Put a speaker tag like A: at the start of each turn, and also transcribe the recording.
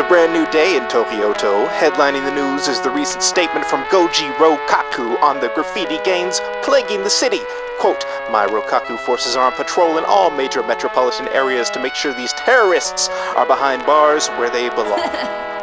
A: brand new day in Tokyoto. Headlining the news is the recent statement from Goji Rokaku on the graffiti gangs plaguing the city. Quote, "My Rokaku forces are on patrol in all major metropolitan areas to make sure these terrorists are behind bars where they belong."